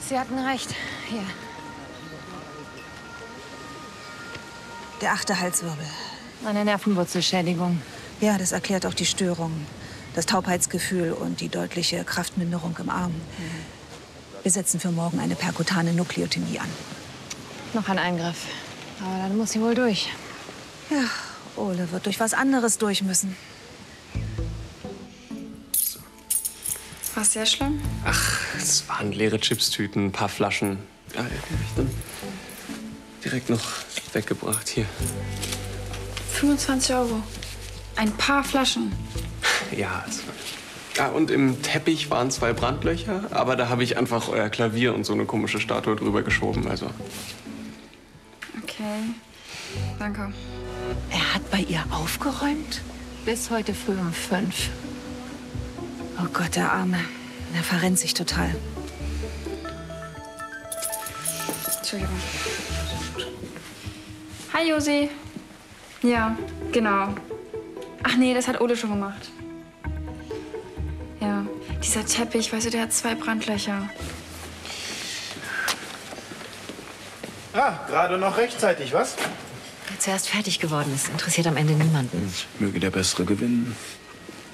Sie hatten recht. Hier. Der 8. Halswirbel. Eine Nervenwurzelschädigung. Ja, das erklärt auch die Störungen. Das Taubheitsgefühl und die deutliche Kraftminderung im Arm. Wir setzen für morgen eine perkutane Nukleotomie an. Noch ein Eingriff. Aber dann muss sie wohl durch. Ja, Ole wird durch was anderes durch müssen. War es sehr schlimm? Ach, es waren leere Chipstüten, ein paar Flaschen. Ja, die habe ich dann direkt noch weggebracht. Hier. 25 Euro. Ein paar Flaschen. Ja, also. Ja, und im Teppich waren 2 Brandlöcher, aber da habe ich einfach euer Klavier und so eine komische Statue drüber geschoben. Also. Okay. Danke. Er hat bei ihr aufgeräumt? Bis heute früh um 5. Oh Gott, der Arme. Er verrennt sich total. Entschuldigung. Hi, Josi. Ja, genau. Ach nee, das hat Ole schon gemacht. Ja, dieser Teppich, weißt du, der hat 2 Brandlöcher. Ah, gerade noch rechtzeitig, was? Wer zuerst fertig geworden ist, interessiert am Ende niemanden. Möge der Bessere gewinnen.